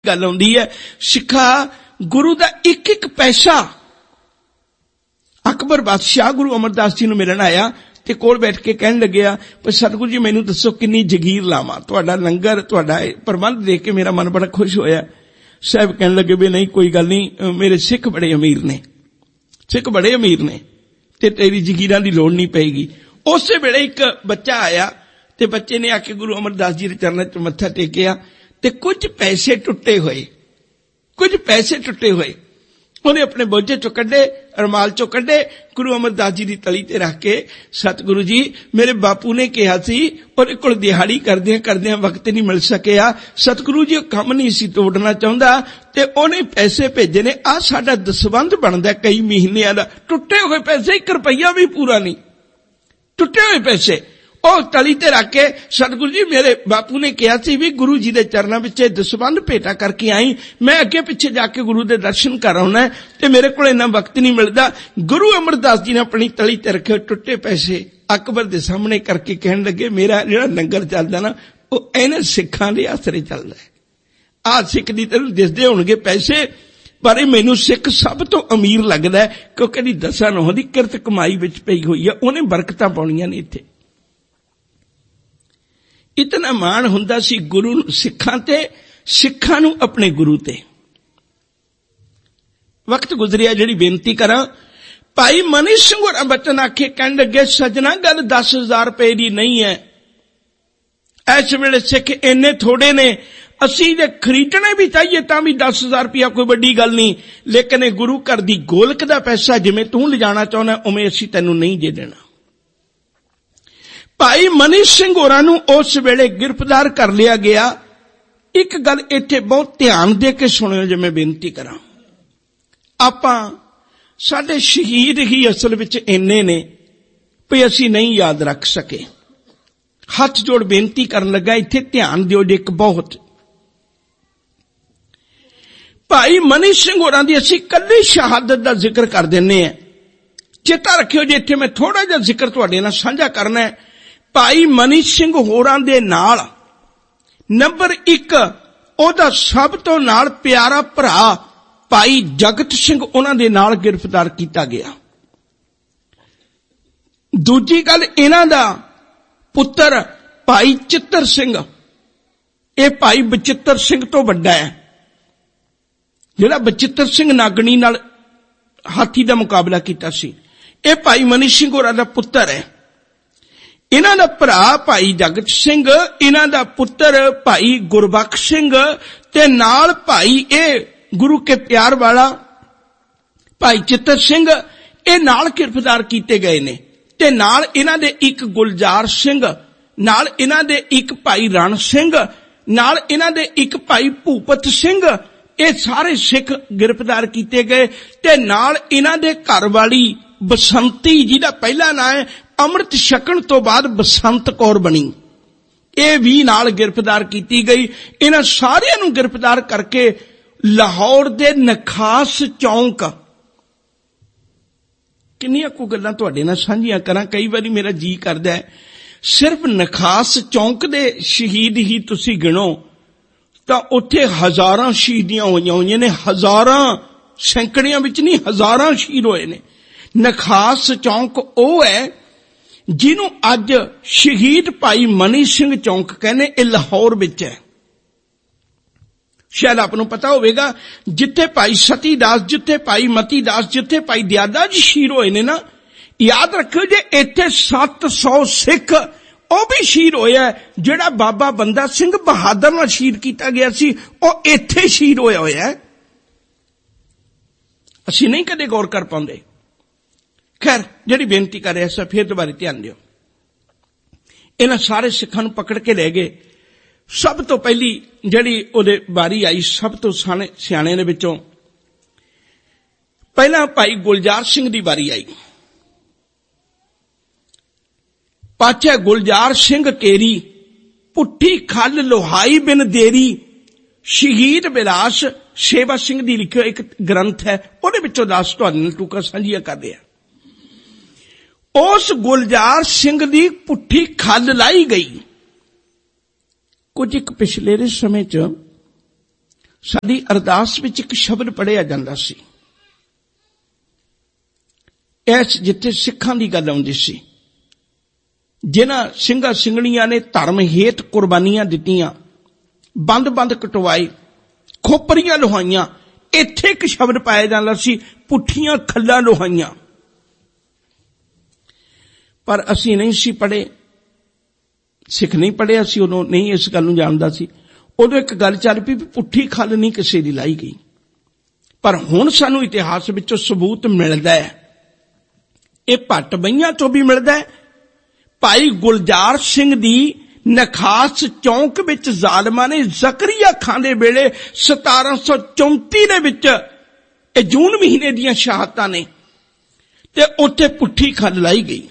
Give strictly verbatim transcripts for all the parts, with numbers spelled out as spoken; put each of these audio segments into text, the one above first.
गल आउंदी है। सिखा गुरु दा एक एक पैसा अकबर बादशाह गुरु अमरदास जी नूं मिलण आया ते कोल बैठ के कहण लग्या, पर सतगुरु जी मैनूं दसो किन्नी जगीर लावां, तुहाडा लंगर तुहाडा प्रबंध देख के मेरा मन बड़ा खुश होया। साहब कहण लगे भी नहीं कोई गल नहीं, मेरे सिख बड़े अमीर ने, सिख बड़े अमीर ने ते तेरी जगीरां दी लोड़ नहीं पेगी। उस वेले एक बच्चा आया ते बच्चे ने आके गुरु अमरदास जी दे चरणां च मत्था टेकिया ते कुछ पैसे टुटे हुए, कुछ पैसे टुटे हुए उन्हें अपने बोझे चो कड्डे, रमाल चो कड्डे, गुरु अमरदास जी की तली ते रख के, सतगुरु जी मेरे बापू ने कहा सी और कोल दिहाड़ी करदे करदे वक्त नहीं मिल सकिया, सतगुरु जी काम नहीं सी तोड़ना चाहता ते उन्हें पैसे भेजे ने, आ साडा दसबंध बनदा कई महीनों का, टुटे हुए पैसे, एक रुपया भी पूरा नहीं, टुटे हुए पैसे ਉਹ ਤਲੀ ਤੇ ਰੱਖ ਕੇ, ਸਤਿਗੁਰੂ ਜੀ ਮੇਰੇ ਬਾਪੂ ਨੇ ਕਿਹਾ ਸੀ ਵੀ ਗੁਰੂ ਜੀ ਦੇ ਚਰਨਾਂ ਵਿੱਚ ਦਸਵੰਧ ਭੇਟਾ ਕਰਕੇ ਆਈ, ਮੈਂ ਅੱਗੇ ਪਿੱਛੇ ਜਾ ਕੇ ਗੁਰੂ ਦੇ ਦਰਸ਼ਨ ਕਰ ਆਉਣਾ ਤੇ ਮੇਰੇ ਕੋਲ ਇੰਨਾ ਵਕਤ ਨਹੀਂ ਮਿਲਦਾ। ਗੁਰੂ ਅਮਰਦਾਸ ਜੀ ਨੇ ਆਪਣੀ ਤਲੀ ਤੇ ਰੱਖੇ ਟੁੱਟੇ ਪੈਸੇ ਅਕਬਰ ਦੇ ਸਾਹਮਣੇ ਕਰਕੇ ਕਹਿਣ ਲੱਗੇ, ਮੇਰਾ ਜਿਹੜਾ ਲੰਗਰ ਚੱਲਦਾ ਨਾ ਉਹ ਇਹਨਾਂ ਸਿੱਖਾਂ ਦੇ ਆਸਰੇ ਚੱਲਦਾ ਹੈ। ਆਹ ਸਿੱਖ ਦੀ ਤੈਨੂੰ ਦਿਸਦੇ ਹੋਣਗੇ ਪੈਸੇ, ਪਰ ਇਹ ਮੈਨੂੰ ਸਿੱਖ ਸਭ ਤੋਂ ਅਮੀਰ ਲੱਗਦਾ ਹੈ ਕਿਉਂਕਿ ਇਹਦੀ ਦਸਾਂ ਨੌਂ ਦੀ ਕਿਰਤ ਕਮਾਈ ਵਿੱਚ ਪਈ ਹੋਈ ਹੈ, ਉਹਨੇ ਬਰਕਤਾਂ ਪਾਉਣੀਆਂ ਨੇ ਇੱਥੇ। इतना मान हुंदा सी गुरु सिखां ते, सिखां नूं अपने गुरु ते। वक्त गुजरिया जिहड़ी बेनती करा, भाई मनी सिंह होरां बचन आखे कहण लगे, सजना गल दस हजार रुपए दी नहीं है, इस वेले सिख इन्ने थोड़े ने, असी जे खरीदने भी चाहिए तां भी दस हजार रुपया कोई वड्डी गल नहीं, लेकिन गुरु घर दी गोलक दा पैसा जिवें तूं लिजाना चाहुंदा उवें असी तैनूं नहीं जे देना। भाई मनी सिंह होरां नूं उस वेले गिरफ्तार कर लिया गया। एक गल इत्थे बहुत ध्यान दे के सुणियो जे मैं बेनती करां, आपां साडे शहीद ही असल विच इन्ने ने भी असीं नहीं याद रख सके। हथ जोड़ बेनती करन लगा, इत्थे ध्यान दिओ जे एक बहुत। भाई मनी सिंह होरां दी असीं कल्ली शहादत दा जिक्र कर दिंने आ, चेता रखियो जे इत्थे मैं थोड़ा जिहा जिक्र तुहाडे नाल साझा करना है। भाई मनी सिंह होरां दे नाल नंबर एक ओदा सब तो नाल प्यारा भरा भाई जगत सिंह उन्हां दे नाल गिरफ्तार किया गया। दूजी गल इन्हां दा पुत्र भाई चित्तर सिंह, ये भाई बचित्तर सिंह तो बड़ा है, जिहड़ा बचित्तर सिंह नागणी नाल हाथी दा मुकाबला कीता सी, ये भाई मनी सिंह होरां दा पुत्र है। इन्हां दा भरा भाई जगत सिंह, इन्हां दा पुत्र भाई गुरबख्श सिंह ते नाल भाई ए गुरु के प्यार वाला भाई चित्तर सिंह, ए नाल गिरफ्तार कीते गए ने ते नाल इन्हां दे एक गुलजार सिंह, नाल इन्हां दे एक भाई रण सिंह, नाल इन्हां दे एक भाई भूपत सिंह, ये सारे सिख गिरफ्तार किए गए ते नाल इन्हां दे घर वाली बसंती जिहदा पहला नाम है अमृत छकण तो बाद बसंत कौर बनी, ये भी नाल गिरफ्तार की गई। इन्हां सारियां नूं गिरफ्तार करके लाहौर दे नखास चौंक, किन्नियां को गल्लां तुहाडे नाल साझीआं करां, कई बारी मेरा जी करदा है सिर्फ नखास चौंक दे शहीद ही तुसीं गिणो तां उत्थे हजारां शहीदियां होईयां होईयां ने, हजारां सैकड़ियां विच नहीं हजारां शहीद होए ने। नखास चौंक ओ है जिन्हों अज शहीद भाई मनी सिंह चौंक कहने, ये लाहौर विच है। शायद आपनों पता होगा जिथे भाई सती दास, जिथे भाई मती दास, जिथे भाई दयादा जी शहीद होए ने ना, याद रखियो जे इत्थे सत्त सौ सिख ਉਹ भी शहीद होया है, जिहड़ा बाबा बंदा सिंह बहादुर नाल शहीद किया गया सी ਉਹ ਇੱਥੇ शहीद होया होया है। ਅਸੀਂ नहीं कदे गौर कर पाउंदे। खैर जिहड़ी बेनती कर रहा है फिर दोबारा ध्यान दिओ, इन्हां सारे सिखां नूं पकड़ के ले गए। सब तो पहली जिहड़ी ओहदे बारी आई, सब तो साने सियाणे दे विचों पहला भाई गुलजार सिंह दी बारी आई। पाछे गुलजार सिंह केरी, पुट्ठी खल लोहाई बिन देरी, शहीद विलास सेवा सिंह दी लिखियो एक ग्रंथ है, उहदे विचों दस तुहाडे नाल टुका साझीआ कर दिया। उस गुलजार सिंह दी पुट्ठी खल लाई गई। कुछ एक पिछले समय च ਸਾਡੀ ਅਰਦਾਸ ਵਿੱਚ ਇੱਕ ਸ਼ਬਦ ਪੜ੍ਹਿਆ ਜਾਂਦਾ ਸੀ, ਇਸ ਜਿੱਥੇ ਸਿੱਖਾਂ ਦੀ ਗੱਲ ਆਉਂਦੀ ਸੀ, ਜਿਨ੍ਹਾਂ ਸਿੰਘਾਂ ਸਿੰਘਣੀਆਂ ਨੇ ਧਰਮ ਹੇਤ ਕੁਰਬਾਨੀਆਂ ਦਿੱਤੀਆਂ, ਬੰਦ-ਬੰਦ ਕਟਵਾਏ, ਖੋਪਰੀਆਂ ਲੋਹਾਈਆਂ, ਇੱਥੇ ਇੱਕ ਸ਼ਬਦ ਪਾਇਆ ਜਾਂਦਾ ਸੀ, ਪੁੱਠੀਆਂ ਖੱਲਾਂ ਲੋਹਾਈਆਂ। ਪਰ ਅਸੀਂ ਨਹੀਂ ਸੀ ਪੜ੍ਹੇ, ਸਿੱਖ ਨਹੀਂ ਪੜ੍ਹਿਆ ਸੀ, ਉਦੋਂ ਨਹੀਂ ਇਸ ਗੱਲ ਨੂੰ ਜਾਣਦਾ ਸੀ। ਉਦੋਂ ਇੱਕ ਗੱਲ ਚੱਲ ਪਈ ਵੀ ਪੁੱਠੀ ਖੱਲ ਨਹੀਂ ਕਿਸੇ ਦੀ ਲਾਈ ਗਈ, ਪਰ ਹੁਣ ਸਾਨੂੰ ਇਤਿਹਾਸ ਵਿੱਚੋਂ ਸਬੂਤ ਮਿਲਦਾ ਹੈ, ਇਹ ਭੱਟ ਬਈਆਂ ਤੋਂ ਵੀ ਮਿਲਦਾ ਹੈ। ਭਾਈ ਗੁਲਜ਼ਾਰ ਸਿੰਘ ਦੀ ਨਖਾਸ ਚੌਂਕ ਵਿੱਚ ਜ਼ਾਲਮਾਂ ਨੇ ਜ਼ਕਰੀਆ ਖਾਂ ਦੇ ਵੇਲੇ ਸਤਾਰਾਂ ਸੌ ਚੌਂਤੀ ਦੇ ਵਿੱਚ, ਇਹ ਜੂਨ ਮਹੀਨੇ ਦੀਆਂ ਸ਼ਹਾਦਤਾਂ ਨੇ, ਤੇ ਉੱਥੇ ਪੁੱਠੀ ਖੱਲ ਲਾਈ ਗਈ।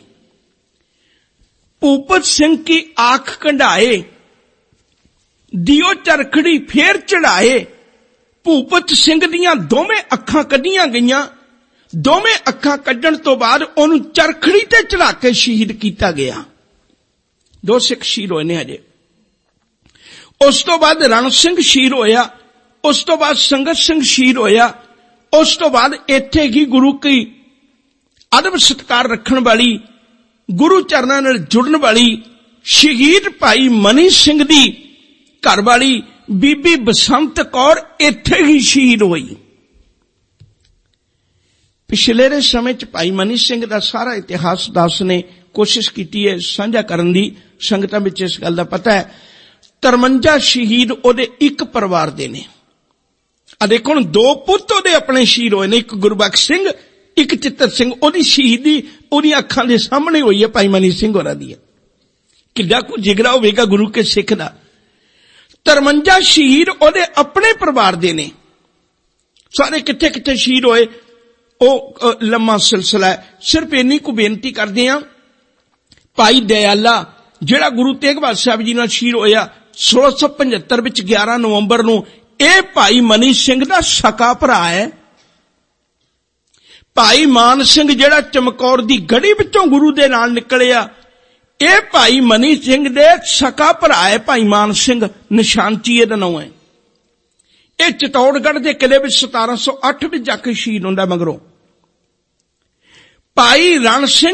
ਭੂਪਤ ਸਿੰਘ ਕੀ ਆਂਖ ਕੰਢਾਏ, ਦਿਓ ਚਰਖੜੀ ਫੇਰ ਚੜਾਏ। ਭੂਪਤ ਸਿੰਘ ਦੀਆਂ ਦੋਵੇਂ ਅੱਖਾਂ ਕੱਢੀਆਂ ਗਈਆਂ, ਦੋਵੇਂ ਅੱਖਾਂ ਕੱਢਣ ਤੋਂ ਬਾਅਦ ਉਹਨੂੰ ਚਰਖੜੀ ਤੇ ਚੜਾ ਕੇ ਸ਼ਹੀਦ ਕੀਤਾ ਗਿਆ। ਦੋ ਸਿੱਖ ਸ਼ਹੀਦ ਹੋਏ ਨੇ ਹਜੇ। ਉਸ ਤੋਂ ਬਾਅਦ ਰਣ ਸਿੰਘ ਸ਼ਹੀਦ ਹੋਇਆ, ਉਸ ਤੋਂ ਬਾਅਦ ਸੰਗਤ ਸਿੰਘ ਸ਼ਹੀਦ ਹੋਇਆ, ਉਸ ਤੋਂ ਬਾਅਦ ਇੱਥੇ ਹੀ ਗੁਰੂ ਕੀ ਅਦਬ ਸਤਿਕਾਰ ਰੱਖਣ ਵਾਲੀ, ਗੁਰੂ ਚਰਨਾਂ ਨਾਲ ਜੁੜਨ ਵਾਲੀ ਸ਼ਹੀਦ ਭਾਈ ਮਨੀ ਸਿੰਘ ਦੀ ਘਰਵਾਲੀ ਬੀਬੀ ਬਸੰਤ ਕੌਰ ਇੱਥੇ ਹੀ ਸ਼ਹੀਦ ਹੋਈ। ਪਿਛਲੇ ਦੇ ਸਮੇਂ 'ਚ ਭਾਈ ਮਨੀ ਸਿੰਘ ਦਾ ਸਾਰਾ ਇਤਿਹਾਸ ਦਾਸ ਨੇ ਕੋਸ਼ਿਸ਼ ਕੀਤੀ ਹੈ ਸਾਂਝਾ ਕਰਨ ਦੀ, ਸੰਗਤਾਂ ਵਿੱਚ ਇਸ ਗੱਲ ਦਾ ਪਤਾ ਹੈ। ਤਰਵੰਜਾ ਸ਼ਹੀਦ ਉਹਦੇ ਇੱਕ ਪਰਿਵਾਰ ਦੇ ਨੇ। ਆ ਦੇਖੋ ਹੁਣ ਦੋ ਪੁੱਤ ਉਹਦੇ ਆਪਣੇ ਸ਼ਹੀਦ ਹੋਏ ਨੇ, ਇੱਕ ਗੁਰਬਖਸ਼ ਸਿੰਘ, ਇੱਕ ਚਿੱਤਰ ਸਿੰਘ। ਉਹਦੀ ਸ਼ਹੀਦੀ ਉਹਦੀਆਂ ਅੱਖਾਂ ਦੇ ਸਾਹਮਣੇ ਹੋਈ ਹੈ ਭਾਈ ਮਨੀ ਸਿੰਘ ਹੋਰਾਂ ਦੀ। ਕਿੱਡਾ ਕੁ ਜਿਗਰਾ ਹੋਵੇਗਾ ਗੁਰੂ ਕੇ ਸਿੱਖ ਦਾ। ਤਰਵੰਜਾ ਸ਼ਹੀਦ ਉਹਦੇ ਆਪਣੇ ਪਰਿਵਾਰ ਦੇ ਨੇ। ਸਾਰੇ ਕਿੱਥੇ ਕਿੱਥੇ ਸ਼ਹੀਦ ਹੋਏ ਉਹ ਲੰਮਾ ਸਿਲਸਿਲਾ ਹੈ। ਸਿਰਫ ਇੰਨੀ ਕੁ ਬੇਨਤੀ ਕਰਦੇ ਹਾਂ, ਭਾਈ ਦਇਆਲਾ ਜਿਹੜਾ ਗੁਰੂ ਤੇਗ ਬਹਾਦਰ ਸਾਹਿਬ ਜੀ ਨਾਲ ਸ਼ਹੀਦ ਹੋਇਆ ਸੋਲਾਂ ਸੌ ਪਝੱਤਰ ਵਿੱਚ ਗਿਆਰਾਂ ਨਵੰਬਰ ਨੂੰ, ਇਹ ਭਾਈ ਮਨੀ ਸਿੰਘ ਦਾ ਸਕਾ ਭਰਾ ਹੈ। ਭਾਈ ਮਾਨ ਸਿੰਘ ਜਿਹੜਾ ਚਮਕੌਰ ਦੀ ਗੜੀ ਵਿੱਚੋਂ ਗੁਰੂ ਦੇ ਨਾਲ ਨਿਕਲਿਆ, ਇਹ ਭਾਈ ਮਨੀ ਸਿੰਘ ਦੇ ਸਕਾ ਭਰਾ ਹੈ। ਭਾਈ ਮਾਨ ਸਿੰਘ ਨਿਸ਼ਾਨਚੀਏ ਦਾ ਨਾਮ ਹੈ। ਇਹ ਚਿਤੌੜਗੜ੍ਹ ਦੇ ਕਿਲੇ ਵਿੱਚ ਸਤਾਰਾਂ ਸੌ ਅੱਠ ਵਿੱਚ ਜਾ ਕੇ ਸ਼ਹੀਦ ਹੁੰਦਾ। ਮਗਰੋਂ ਭਾਈ ਰਣ ਸਿੰਘ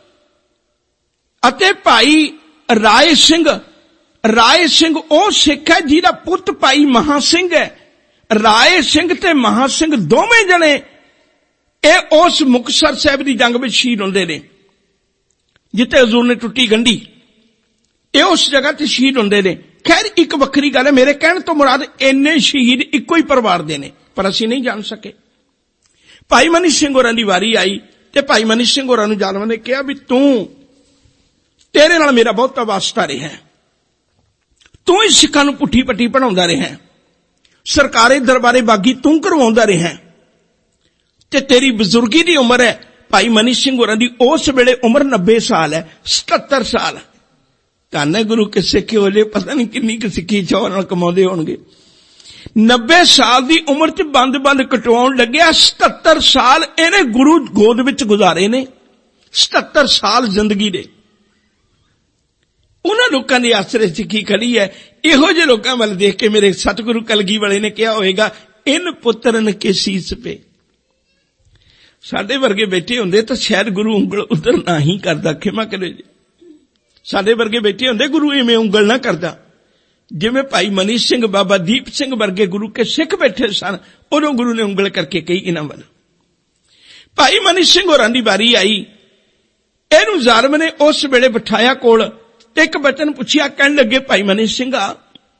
ਅਤੇ ਭਾਈ ਰਾਏ ਸਿੰਘ, ਰਾਏ ਸਿੰਘ ਉਹ ਸਿੱਖ ਹੈ ਜਿਹਦਾ ਪੁੱਤ ਭਾਈ ਮਹਾ ਸਿੰਘ ਹੈ। ਰਾਏ ਸਿੰਘ ਤੇ ਮਹਾ ਸਿੰਘ ਦੋਵੇਂ ਜਣੇ ਇਹ ਉਸ ਮੁਕਤਸਰ ਸਾਹਿਬ ਦੀ ਜੰਗ ਵਿੱਚ ਸ਼ਹੀਦ ਹੁੰਦੇ ਨੇ ਜਿੱਥੇ ਹਜ਼ੂਰ ਨੇ ਟੁੱਟੀ ਗੰਢੀ, ਇਹ ਉਸ ਜਗ੍ਹਾ ਤੇ ਸ਼ਹੀਦ ਹੁੰਦੇ ਨੇ। ਖੈਰ ਇੱਕ ਵੱਖਰੀ ਗੱਲ ਹੈ, ਮੇਰੇ ਕਹਿਣ ਤੋਂ ਮੁਰਾਦ ਇੰਨੇ ਸ਼ਹੀਦ ਇੱਕੋ ਹੀ ਪਰਿਵਾਰ ਦੇ ਨੇ, ਪਰ ਅਸੀਂ ਨਹੀਂ ਜਾਣ ਸਕੇ। ਭਾਈ ਮਨੀ ਸਿੰਘ ਹੋਰਾਂ ਦੀ ਵਾਰੀ ਆਈ ਤੇ ਭਾਈ ਮਨੀ ਸਿੰਘ ਹੋਰਾਂ ਨੂੰ ਜ਼ਾਲਮਾਂ ਨੇ ਕਿਹਾ ਵੀ ਤੂੰ, ਤੇਰੇ ਨਾਲ ਮੇਰਾ ਬਹੁਤਾ ਵਾਸਤਾ ਰਿਹਾ, ਤੂੰ ਹੀ ਸਿੱਖਾਂ ਨੂੰ ਪੁੱਠੀ ਪੱਟੀ ਪੜਾਉਂਦਾ ਰਿਹਾ, ਸਰਕਾਰੀ ਦਰਬਾਰੇ ਬਾਗੀ ਤੂੰ ਕਰਵਾਉਂਦਾ ਰਿਹਾ, ਤੇ ਤੇਰੀ ਬਜ਼ੁਰਗੀ ਦੀ ਉਮਰ ਹੈ। ਭਾਈ ਮਨੀ ਸਿੰਘ ਹੋਰਾਂ ਦੀ ਉਸ ਵੇਲੇ ਉਮਰ ਨੱਬੇ ਸਾਲ ਹੈ, ਸਤੱਤਰ ਸਾਲ। ਧੰਨ ਗੁਰੂ ਕੇ ਸਿੱਖੇ ਹੋਲੇ ਪਤਾ ਨਹੀਂ ਕਿੰਨੀ ਕੁ ਸਿੱਖੀ ਚਾਹ ਨਾਲ ਕਮਾਉਂਦੇ ਹੋਣਗੇ। ਨੱਬੇ ਸਾਲ ਦੀ ਉਮਰ 'ਚ ਬੰਦ ਬੰਦ ਕਟਵਾਉਣ ਲੱਗਿਆ। ਸਤੱਤਰ ਸਾਲ ਇਹਨੇ ਗੁਰੂ ਗੋਦ ਵਿੱਚ ਗੁਜ਼ਾਰੇ ਨੇ, ਸਤੱਤਰ ਸਾਲ ਜ਼ਿੰਦਗੀ ਦੇ। ਉਹਨਾਂ ਲੋਕਾਂ ਦੇ ਆਸਰੇ ਸਿੱਖੀ ਖੜੀ ਹੈ। ਇਹੋ ਜਿਹੇ ਲੋਕਾਂ ਵੱਲ ਦੇਖ ਕੇ ਮੇਰੇ ਸਤਿਗੁਰੂ ਕਲਗੀ ਵਾਲੇ ਨੇ ਕਿਹਾ ਹੋਵੇਗਾ, ਇਨ ਪੁੱਤਰਨ ਕੇ ਸੀਸ ਪੇ। ਸਾਡੇ ਵਰਗੇ ਬੈਠੇ ਹੁੰਦੇ ਤਾਂ ਸ਼ਾਇਦ ਗੁਰੂ ਉਂਗਲ ਉਧਰ ਨਾ ਹੀ ਕਰਦਾ, ਖਿਮਾ ਕਰੇ ਜੀ। ਸਾਡੇ ਵਰਗੇ ਬੈਠੇ ਹੁੰਦੇ ਗੁਰੂ ਇਵੇਂ ਉਂਗਲ ਨਾ ਕਰਦਾ। ਜਿਵੇਂ ਭਾਈ ਮਨੀ ਸਿੰਘ, ਬਾਬਾ ਦੀਪ ਸਿੰਘ ਵਰਗੇ ਗੁਰੂ ਕੇ ਸਿੱਖ ਬੈਠੇ ਸਨ, ਉਦੋਂ ਗੁਰੂ ਨੇ ਉਂਗਲ ਕਰਕੇ ਕਹੀ ਇਹਨਾਂ ਵੱਲ। ਭਾਈ ਮਨੀ ਸਿੰਘ ਹੋਰਾਂ ਦੀ ਵਾਰੀ ਆਈ, ਇਹਨੂੰ ਜ਼ਾਲਮ ਨੇ ਉਸ ਵੇਲੇ ਬਿਠਾਇਆ ਕੋਲ ਤੇ ਇੱਕ ਬਚਨ ਪੁੱਛਿਆ। ਕਹਿਣ ਲੱਗੇ, ਭਾਈ ਮਨੀ ਸਿੰਘਾ,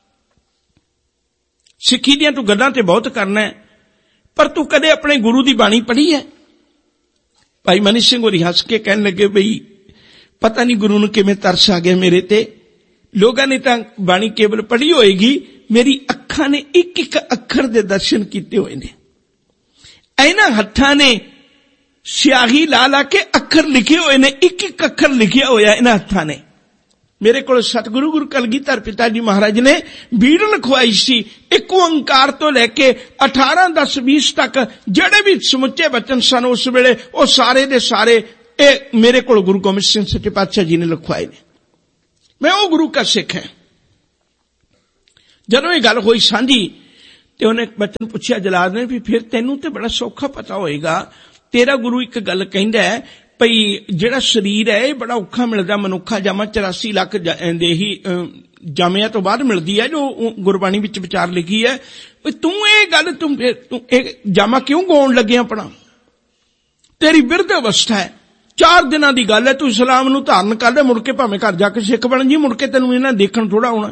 ਸਿੱਖੀ ਦੀਆਂ ਤੂੰ ਗੱਲਾਂ ਤੇ ਬਹੁਤ ਕਰਨਾ ਹੈ, ਪਰ ਤੂੰ ਕਦੇ ਆਪਣੇ ਗੁਰੂ ਦੀ ਬਾਣੀ ਪੜ੍ਹੀ ਹੈ? ਭਾਈ ਮਨੀ ਸਿੰਘ ਹੋਰੀ ਹੱਸ ਕੇ ਕਹਿਣ ਲੱਗੇ, ਬਈ ਪਤਾ ਨਹੀਂ ਗੁਰੂ ਨੂੰ ਕਿਵੇਂ ਤਰਸ ਆ ਗਿਆ ਮੇਰੇ ਤੇ। ਲੋਕਾਂ ਨੇ ਤਾਂ ਬਾਣੀ ਕੇਵਲ ਪੜ੍ਹੀ ਹੋਏਗੀ, ਮੇਰੀ ਅੱਖਾਂ ਨੇ ਇੱਕ ਇੱਕ ਅੱਖਰ ਦੇ ਦਰਸ਼ਨ ਕੀਤੇ ਹੋਏ ਨੇ। ਇਹਨਾਂ ਹੱਥਾਂ ਨੇ ਸਿਆਹੀ ਲਾ ਲਾ ਕੇ ਅੱਖਰ ਲਿਖੇ ਹੋਏ ਨੇ, ਇੱਕ ਇੱਕ ਅੱਖਰ ਲਿਖਿਆ ਹੋਇਆ ਇਹਨਾਂ ਹੱਥਾਂ ਨੇ। ਮੇਰੇ ਕੋਲ ਸਤਿਗੁਰੂ ਗੁਰੂ ਕਲਗੀਧਰ ਪਿਤਾ ਜੀ ਮਹਾਰਾਜ ਨੇ ਬੀੜ ਲਿਖਵਾਈ ਸੀ, ਇੱਕ ਓੰਕਾਰ ਤੋਂ ਲੈ ਕੇ ਅਠਾਰਾਂ ਦਸ ਵੀਸ ਤੱਕ ਜਿਹੜੇ ਵੀ ਸਮੁੱਚੇ ਬਚਨ ਸਨ ਉਸ ਵੇਲੇ, ਉਹ ਸਾਰੇ ਦੇ ਸਾਰੇ ਇਹ ਮੇਰੇ ਕੋਲ ਗੁਰੂ ਗੋਬਿੰਦ ਸਿੰਘ ਸੱਚੇ ਪਾਤਸ਼ਾਹ ਜੀ ਨੇ ਲਿਖਵਾਏ ਨੇ। ਮੈਂ ਉਹ ਗੁਰੂ ਕਾ ਸਿੱਖ ਹੈ। ਜਦੋਂ ਇਹ ਗੱਲ ਹੋਈ ਸਾਂਝੀ ਤੇ ਉਹਨੇ ਬਚਨ ਪੁੱਛਿਆ ਜਲਾਦ ਨੇ ਵੀ ਫਿਰ ਤੈਨੂੰ ਤੇ ਬੜਾ ਸੌਖਾ ਪਤਾ ਹੋਏਗਾ, ਤੇਰਾ ਗੁਰੂ ਇੱਕ ਗੱਲ ਕਹਿੰਦਾ ਹੈ ਭਈ ਜਿਹੜਾ ਸਰੀਰ ਹੈ ਇਹ ਬੜਾ ਔਖਾ ਮਿਲਦਾ, ਮਨੁੱਖਾ ਜਾਮਾ ਚੁਰਾਸੀ ਲੱਖ ਦੇ ਹੀ ਜਾਮਿਆਂ ਤੋਂ ਬਾਅਦ ਮਿਲਦੀ ਹੈ, ਜੋ ਗੁਰਬਾਣੀ ਵਿੱਚ ਵਿਚਾਰ ਲਿਖੀ ਹੈ। ਤੂੰ ਇਹ ਗੱਲ ਤੂੰ ਤੂੰ ਇਹ ਜਾਮਾ ਕਿਉਂ ਗਾਉਣ ਲੱਗਿਆ ਆਪਣਾ? ਤੇਰੀ ਬਿਰਧ ਅਵਸਥਾ ਹੈ, ਚਾਰ ਦਿਨਾਂ ਦੀ ਗੱਲ ਹੈ, ਤੂੰ ਇਸਲਾਮ ਨੂੰ ਧਾਰਨ ਕਰ ਲੈ, ਮੁੜ ਕੇ ਭਾਵੇਂ ਘਰ ਜਾ ਕੇ ਸਿੱਖ ਬਣ ਜੀ, ਮੁੜ ਕੇ ਤੈਨੂੰ ਇਹਨਾਂ ਦੇਖਣ ਥੋੜਾ ਆਉਣਾ।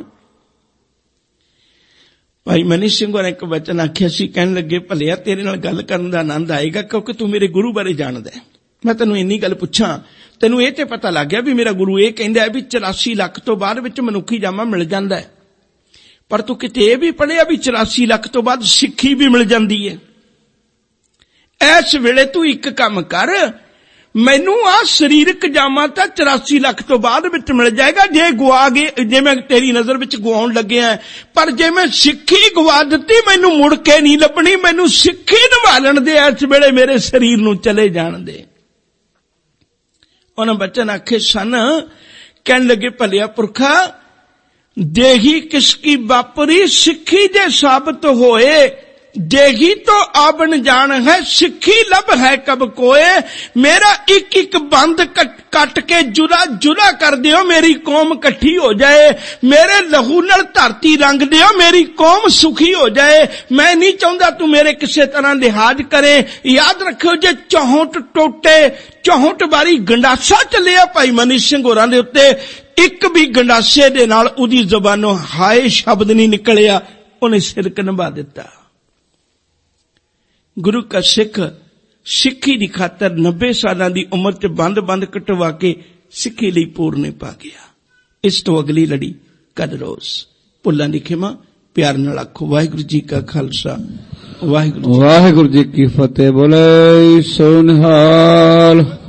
ਭਾਈ ਮਨੀ ਸਿੰਘ ਹੋਰਾਂ ਇੱਕ ਵਚਨ ਆਖਿਆ ਸੀ, ਕਹਿਣ ਲੱਗੇ ਭਲਿਆ ਤੇਰੇ ਨਾਲ ਗੱਲ ਕਰਨ ਦਾ ਆਨੰਦ ਆਏਗਾ ਕਿਉਂਕਿ ਤੂੰ ਮੇਰੇ ਗੁਰੂ ਬਾਰੇ ਜਾਣਦਾ ਹੈ। ਮੈਂ ਤੈਨੂੰ ਇੰਨੀ ਗੱਲ ਪੁੱਛਾਂ, ਤੈਨੂੰ ਇਹ ਤੇ ਪਤਾ ਲੱਗ ਗਿਆ ਵੀ ਮੇਰਾ ਗੁਰੂ ਇਹ ਕਹਿੰਦਾ ਹੈ ਵੀ ਚੁਰਾਸੀ ਲੱਖ ਤੋਂ ਬਾਅਦ ਵਿੱਚ ਮਨੁੱਖੀ ਜਾਮਾ ਮਿਲ ਜਾਂਦਾ ਹੈ, ਪਰ ਤੂੰ ਕਿਤੇ ਇਹ ਵੀ ਪੜ੍ਹਿਆ ਵੀ ਚੁਰਾਸੀ ਲੱਖ ਤੋਂ ਬਾਅਦ ਸਿੱਖੀ ਵੀ ਮਿਲ ਜਾਂਦੀ ਹੈ। ਇਸ ਵੇਲੇ ਤੂੰ ਇੱਕ ਕੰਮ ਕਰ, ਮੈਨੂੰ ਆ ਸਰੀਰਕ ਜਾਮਾ ਤਾਂ ਚੁਰਾਸੀ ਲੱਖ ਤੋਂ ਬਾਅਦ ਵਿੱਚ ਮਿਲ ਜਾਏਗਾ ਜੇ ਗਵਾ ਗਏ, ਜੇ ਮੈਂ ਤੇਰੀ ਨਜ਼ਰ ਵਿੱਚ ਗਵਾਉਣ ਲੱਗਿਆ, ਪਰ ਜੇ ਮੈਂ ਸਿੱਖੀ ਗਵਾ ਦਿੱਤੀ ਮੈਨੂੰ ਮੁੜ ਕੇ ਨਹੀਂ ਲੱਭਣੀ, ਮੈਨੂੰ ਸਿੱਖੀ ਨਿਭਾਲਣ ਦੇ ਇਸ ਵੇਲੇ ਮੇਰੇ ਸਰੀਰ ਨੂੰ ਚਲੇ ਜਾਣ ਦੇ। ਉਹਨਾਂ ਬਚਨ ਆਖੇ ਸਨ, ਕਹਿਣ ਲੱਗੇ ਭਲਿਆ ਪੁਰਖਾ ਦੇਹੀ ਕਿਸਕੀ ਵਾਪਰੀ, ਸਿੱਖੀ ਜੇ ਸਾਬਤ ਹੋਏ देही तो आबन जान है, सिक्खी लब है कब कोए। मेरा एक एक बंद कट कट के जुदा जुदा कर दियो, मेरी कौम कट्ठी हो जाए। मेरे लहू नाल धरती रंग दियो, मेरी कौम सुखी हो जाए। मैं नहीं चाहता तू मेरे किसी तरह लिहाज करे। याद रखियो जे चौहट टोटे चौहट बारी गंडासा चलिया भाई मनी सिंह होरां दे उत्ते, एक भी गंडासे दे नाल उदी ज़बानों हाय शब्द नहीं निकलिया, उन्हें सिरक निभा दिता। गुरु का सिख सिक्खी दी खातर नब्बे सालां दी उम्र च बंद बंद कटवा के सिक्खी लई पूरने पा गया। इस तो अगली लड़ी कद रोज भुल्लां दी खिमा प्यार नाल आखो वाहिगुरू जी का खालसा वाहिगुरू वाहिगुरू जी की फतेह। बोले सो निहाल।